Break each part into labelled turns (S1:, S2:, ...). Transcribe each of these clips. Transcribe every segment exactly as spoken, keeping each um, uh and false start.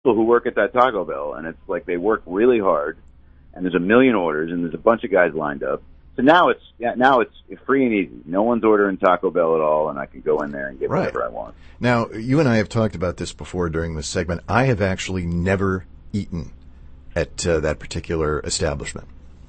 S1: people who work at that Taco Bell, and it's like they work really hard, and there's a million orders, and there's a bunch of guys lined up. So now it's yeah, now it's free and easy. No one's ordering Taco Bell at all, and I can go in there and get
S2: right.
S1: whatever I want.
S2: Now, you and I have talked about this before during this segment. I have actually never eaten at uh, that particular establishment.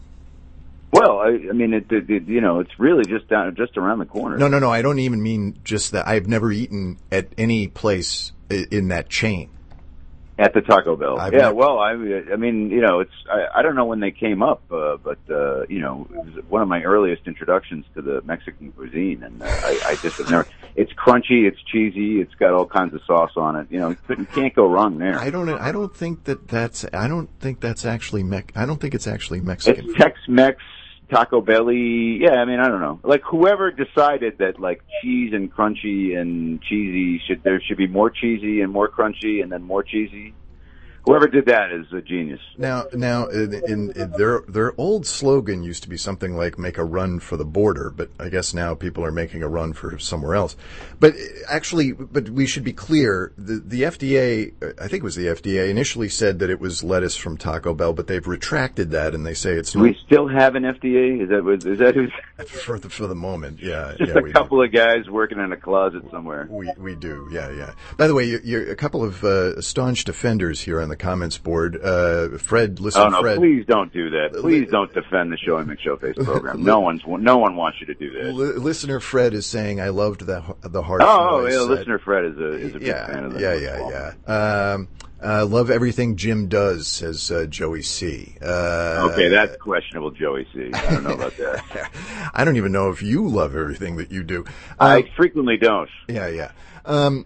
S1: Well, I, I mean, it, it, it, you know, it's really just down, just around the corner.
S2: No, no, no. I don't even mean just that. I've never eaten at any place in that chain.
S1: At the Taco Bell.
S2: I've
S1: yeah,
S2: never...
S1: well, I, I mean, you know, it's, I, I don't know when they came up, uh, but, uh, you know, it was one of my earliest introductions to the Mexican cuisine, and uh, I, I just have never, it's crunchy, it's cheesy, it's got all kinds of sauce on it, you know, you can't go wrong there.
S2: I don't, I don't think that that's, I don't think that's actually, Me- I don't think it's actually Mexican.
S1: It's Tex-Mex, Taco Belly, yeah, I mean, I don't know. Like, whoever decided that, like, cheese and crunchy and cheesy, should there should be more cheesy and more crunchy and then more cheesy. Whoever did that is a genius.
S2: Now, now, in, in, in their their old slogan used to be something like "Make a run for the border," but I guess now people are making a run for somewhere else. But actually, but we should be clear: the the F D A, I think it was the F D A, initially said that it was lettuce from Taco Bell, but they've retracted that and they say it's.
S1: Do we still have an F D A? Is that is that who's
S2: for the for the moment? Yeah,
S1: just
S2: yeah,
S1: a
S2: we
S1: couple
S2: do.
S1: of guys working in a closet somewhere.
S2: We we do, yeah, yeah. By the way, you're, you're a couple of uh, staunch defenders here on the comments board. Uh, Fred, listen,
S1: oh no,
S2: Fred.
S1: Please don't do that. Please don't defend the Showy McShowface program. No one's no one wants you to do that.
S2: L- listener Fred is saying, "I loved the the harsh
S1: Oh,
S2: noise."
S1: yeah,
S2: Uh,
S1: listener Fred is a is a big
S2: yeah,
S1: fan of that.
S2: yeah, yeah, yeah. Um, uh, love everything Jim does, says uh, Joey C. Uh,
S1: okay, that's questionable, Joey C. I don't know about that.
S2: I don't even know if you love everything that you do. Um,
S1: I frequently don't.
S2: Yeah, yeah. Um,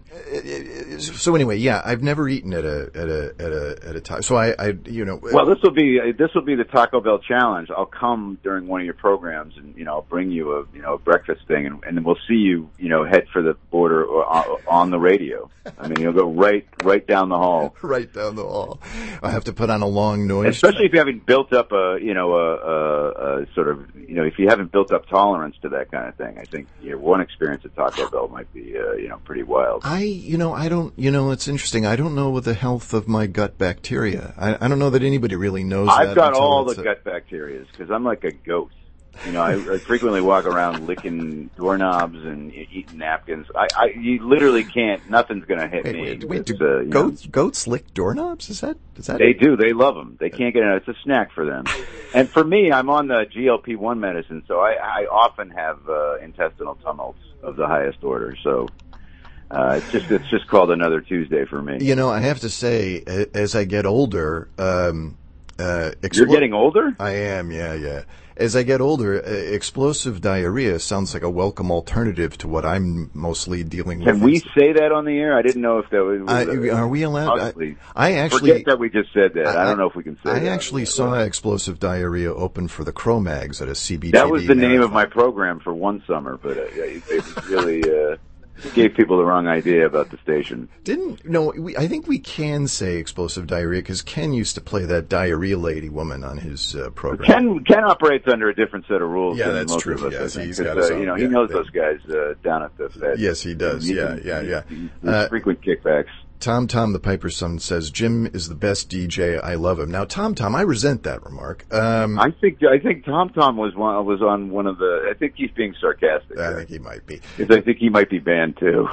S2: so anyway, yeah, I've never eaten at a at a at a at a time. So I, I, you know.
S1: Well, this will be this will be the Taco Bell challenge. I'll come during one of your programs, and you know, I'll bring you a you know a breakfast thing, and, and then we'll see you you know head for the border or on, on the radio. I mean, you'll go right right down the hall.
S2: Right down the hall. I have to put on a long noise.
S1: Especially if you haven't built up a you know a, a, a sort of you know if you haven't built up tolerance to that kind of thing. I think your one experience at Taco Bell might be uh, you know pretty wild.
S2: I, you know, I don't, you know, it's interesting. I don't know the health of my gut bacteria. I, I don't know that anybody really knows
S1: I've
S2: that.
S1: got all the
S2: a...
S1: gut bacteria because I'm like a ghost. You know, I, I frequently walk around licking doorknobs and eating napkins. I, I you literally can't. Nothing's going to hit
S2: wait,
S1: me.
S2: Wait, wait do
S1: uh,
S2: goats know. goats lick doorknobs? Is that is that?
S1: They do. They love them. They can't get it. It's a snack for them. And for me, I'm on the G L P one medicine, so I, I often have uh, intestinal tumults of the highest order. So. Uh, it's just it's just called another Tuesday for me.
S2: You know, I have to say, as I get older, um, uh, expl-
S1: you're getting older.
S2: I am, yeah, yeah. As I get older, uh, explosive diarrhea sounds like a welcome alternative to what I'm mostly dealing with.
S1: Can we say that on the air? I didn't know if that was.
S2: Uh, are we allowed? I, I actually
S1: forget that we just said that. I, I don't know if we can say
S2: I
S1: that.
S2: I actually saw explosive diarrhea open for the Cro-Mags at a C B T V.
S1: That was the
S2: marathon.
S1: name of my program for one summer, but uh, it, it was really. Uh, gave people the wrong idea about the station.
S2: Didn't no? We, I think we can say explosive diarrhea because Ken used to play that diarrhea lady woman on his uh, program.
S1: Ken Ken operates under a different set of rules.
S2: Yeah,
S1: than
S2: that's
S1: most
S2: true.
S1: Of us,
S2: yes,
S1: think,
S2: he's got his
S1: uh,
S2: own,
S1: You know,
S2: yeah,
S1: he knows
S2: they,
S1: those guys uh, down at the Fed.
S2: Yes, he does.
S1: He,
S2: yeah,
S1: he,
S2: yeah, yeah,
S1: he,
S2: yeah.
S1: Uh, frequent kickbacks.
S2: Tom Tom the Piper's son says Jim is the best D J. I love him. Now, Tom Tom, I resent that remark. Um,
S1: I think I think Tom Tom was one was on one of the. I think he's being sarcastic.
S2: I think he might be.
S1: I think he might be banned too.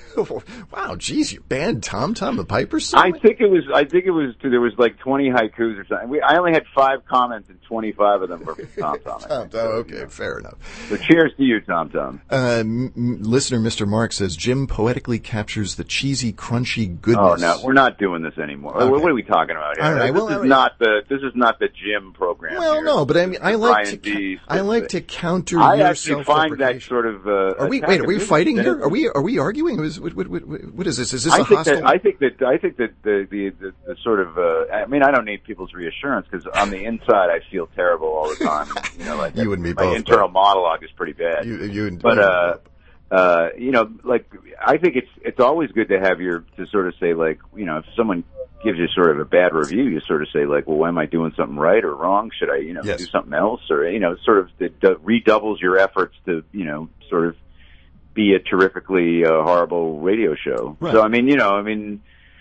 S2: Wow, geez, you banned Tom Tom the Piper's son?
S1: I think it was. I think it was. There was like twenty haikus or something. We, I only had five comments, and twenty-five of them were from Tom Tom.
S2: Tom Tom. Okay, so, fair enough.
S1: So, cheers to you, Tom Tom.
S2: Uh, m- m- listener, Mister Mark says Jim poetically captures the cheesy, crunchy goodness.
S1: Oh no, we're not doing this anymore. Okay. What are we talking about here?
S2: All right,
S1: this
S2: well,
S1: is
S2: right.
S1: not the. This is not the Jim program.
S2: Well,
S1: here.
S2: no, but I mean, I like
S1: Brian
S2: to.
S1: D.
S2: I like to counter.
S1: I
S2: your
S1: actually find that sort of. Uh,
S2: are we? Wait, are we fighting here? Are we? Are we arguing? What, what, what, what is this? Is this
S1: I
S2: a
S1: think
S2: hostile?
S1: That, I think that I think that the the, the, the sort of uh, I mean I don't need people's reassurance because on the inside I feel terrible all the time. You know, like
S2: you and me
S1: my
S2: both.
S1: internal monologue is pretty bad.
S2: You, you and,
S1: but uh, uh, you know, like I think it's it's always good to have your to sort of say like you know if someone gives you sort of a bad review, you sort of say like, well, am I doing something right or wrong? Should I you know
S2: yes.
S1: do something else or you know sort of it redoubles your efforts to you know sort of be a terrifically uh, horrible radio show.
S2: Right.
S1: So I mean, you know, I mean,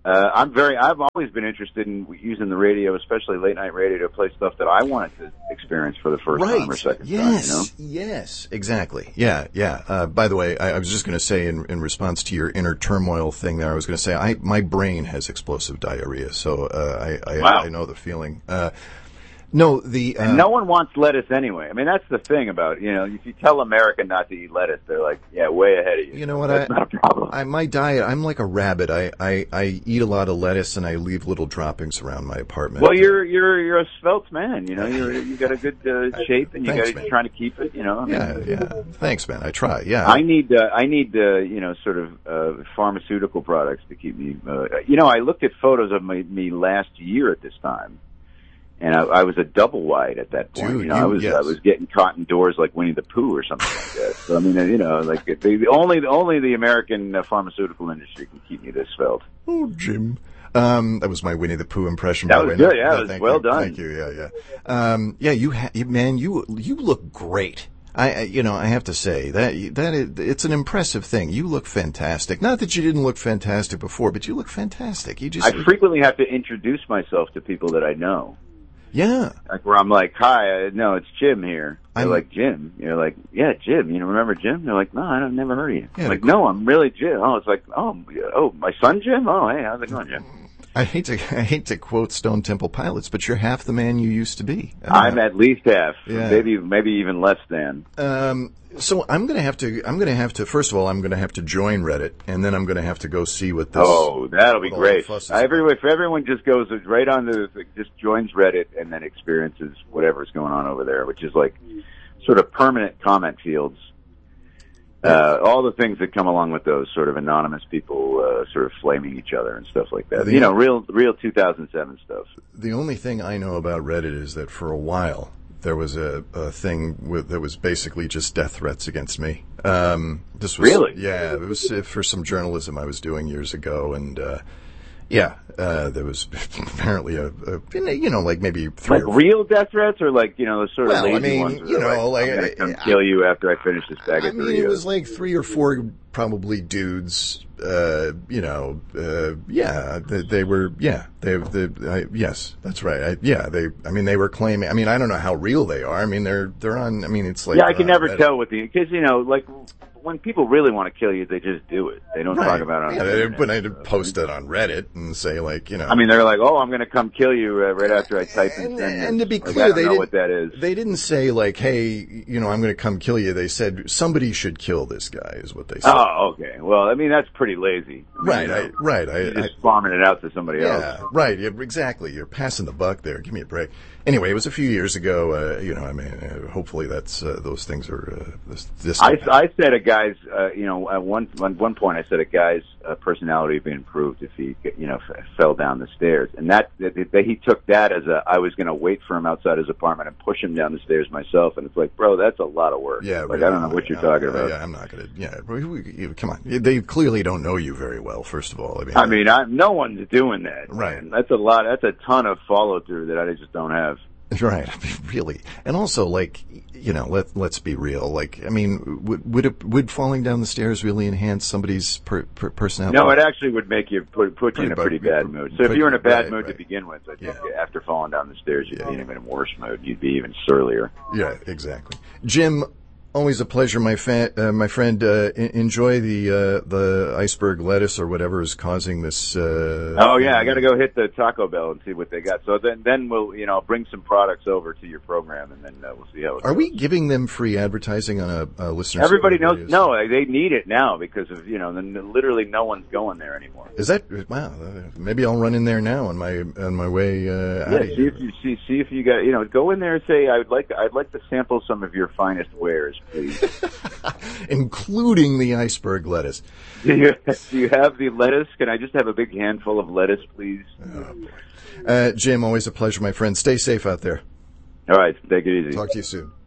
S1: Uh, I'm very. I've always been interested in using the radio, especially late night radio, to play stuff that I wanted to experience for the first
S2: right.
S1: time or second
S2: yes.
S1: time. You
S2: know? Yes. Exactly. Yeah. Yeah. Uh, by the way, I, I was just going to say, in, in response to your inner turmoil thing, there, I was going to say, I my brain has explosive diarrhea, so uh, I I,
S1: wow.
S2: I know the feeling. Uh, No, the uh,
S1: and no one wants lettuce anyway. I mean, that's the thing about, you know, if you tell America not to eat lettuce, they're like, yeah, way ahead of you.
S2: You know what?
S1: That's
S2: I,
S1: not a problem.
S2: I, my diet, I'm like a rabbit. I, I, I eat a lot of lettuce and I leave little droppings around my apartment.
S1: Well, you're you're you're a svelte man. You know, you're you got a good uh, shape, and you
S2: Thanks,
S1: got
S2: man.
S1: trying to keep it. You know. I mean,
S2: yeah, yeah. Thanks, man. I try. Yeah.
S1: I need uh, I need uh, you know sort of uh, pharmaceutical products to keep me. Uh, you know, I looked at photos of my, me last year at this time. And I, I was a double wide at that point.
S2: Dude,
S1: you know,
S2: you,
S1: I was
S2: yes.
S1: I was getting caught indoors like Winnie the Pooh or something like that. So I mean, you know, like the, the only only the American uh, pharmaceutical industry can keep me this svelte.
S2: Oh, Jim. Um, that was my Winnie the Pooh impression.
S1: That
S2: by
S1: was
S2: the way.
S1: good.
S2: No,
S1: Yeah,
S2: no,
S1: it was
S2: thank
S1: well
S2: you.
S1: done.
S2: Thank you. Yeah, yeah. Um, yeah, you, ha- you, man, you you look great. I, I, you know, I have to say that that is, it's an impressive thing. You look fantastic. Not that you didn't look fantastic before, but you look fantastic. You just.
S1: I frequently have to introduce myself to people that I know.
S2: Yeah.
S1: Like where I'm like, hi, uh, no, it's Jim here. They're
S2: I'm,
S1: like, Jim. You're like, yeah, Jim. You know, remember Jim? They're like, no, I don't, never heard of you.
S2: Yeah,
S1: I'm like, no, I'm really Jim. Oh, it's like, oh, oh, my son Jim? Oh, hey, how's it going, Jim?
S2: I hate to I hate to quote Stone Temple Pilots, but you're half the man you used to be. Uh,
S1: I'm at least half,
S2: yeah.
S1: maybe maybe even less than.
S2: Um, so I'm gonna have to I'm gonna have to first of all I'm gonna have to join Reddit, and then I'm gonna have to go see what this.
S1: Oh, that'll be great. Everyone, if everyone just goes right on to just joins Reddit and then experiences whatever's going on over there, which is like sort of permanent comment fields. Uh, all the things that come along with those sort of anonymous people, uh, sort of flaming each other and stuff like that.
S2: The,
S1: you know, real, real two thousand seven stuff.
S2: The only thing I know about Reddit is that for a while there was a, a thing with, that was basically just death threats against me. Um, this was,
S1: really?
S2: Yeah, it was uh, for some journalism I was doing years ago, and uh, yeah, uh, there was apparently a, a, you know, like maybe three
S1: like
S2: or
S1: real death threats, or like, you know, the sort of
S2: well,
S1: lazy
S2: I mean,
S1: ones.
S2: You know, like,
S1: like I'm gonna come
S2: I,
S1: kill you after I finish this bag
S2: I
S1: of
S2: mean,
S1: Doritos.
S2: it was like three or four probably dudes. Uh, you know, uh, yeah, they, they were, yeah, they, they, I, yes, that's right. I, yeah, they, I mean, they were claiming. I mean, I don't know how real they are. I mean, they're they're on. I mean, it's like
S1: yeah, I can never
S2: Reddit.
S1: tell with the because you know, like when people really want to kill you, they just do it. They don't
S2: right.
S1: talk about it on
S2: yeah,
S1: the
S2: they,
S1: internet.
S2: But I'd post it on Reddit and say like, you know.
S1: I mean, they're like, "Oh, I'm going to come kill you uh, right after I type in."
S2: And,
S1: send
S2: and to be
S1: this.
S2: clear,
S1: like, I
S2: they
S1: don't know
S2: didn't.
S1: what that is.
S2: They didn't say like, "Hey, you know, I'm going to come kill you." They said somebody should kill this guy. Is what they said.
S1: Oh, okay. Well, I mean, that's pretty lazy. I mean,
S2: right.
S1: you know,
S2: I, right. I,
S1: you're just
S2: I,
S1: bombing it out to somebody
S2: yeah,
S1: else.
S2: right. Yeah, exactly. You're passing the buck there. Give me a break. Anyway, it was a few years ago. Uh, you know, I mean, uh, hopefully that's uh, those things are. Uh, this, this
S1: I, I said a guy's, uh, you know, at one at one point I said a guy's uh, personality would be improved if he, you know, f- fell down the stairs, and that, that, that he took that as a I was going to wait for him outside his apartment and push him down the stairs myself, and it's like, bro, that's a lot of work.
S2: Yeah,
S1: like
S2: really,
S1: I don't know what you're
S2: uh,
S1: talking
S2: uh,
S1: about.
S2: Yeah, I'm not going to. Yeah, we, we, come on. They clearly don't know you very well. First of all, I mean,
S1: I mean, I, no one's doing that.
S2: Right.
S1: Man. That's a lot. That's a ton of follow through that I just don't have.
S2: Right, I mean, really, and also, like, you know, let let's be real. Like, I mean, would would, it, would falling down the stairs really enhance somebody's per, per personality?
S1: No, it actually would make you put put you in a pretty bad mood. So if you were in a bad
S2: right,
S1: mood
S2: right.
S1: to begin with, I think
S2: Yeah.
S1: after falling down the stairs, you'd
S2: Yeah.
S1: be in an even worse mood. You'd be even surlier.
S2: Yeah, exactly. Jim, always a pleasure, my fa- uh, my friend. Uh, en- enjoy the uh, the iceberg lettuce or whatever is causing this. Uh,
S1: Oh yeah, I got to go hit the Taco Bell and see what they got. So then, then we'll, you know, bring some products over to your program, and then uh, we'll see how it
S2: Are
S1: goes.
S2: we giving them free advertising on a, a listener?
S1: Everybody knows. No, they need it now because of you know, then literally no one's going there anymore.
S2: Is that wow? uh, Maybe I'll run in there now on my on my way uh,
S1: Yeah,
S2: out of
S1: see
S2: here.
S1: if you see see if you got you know, go in there and say, I would like to, I'd like to sample some of your finest wares, please.
S2: Including the iceberg lettuce.
S1: Do you, do you have the lettuce? Can I just have a big handful of lettuce, please?
S2: Uh, Jim, always a pleasure, my friend. Stay safe out there.
S1: All right, take it easy.
S2: Talk to you soon.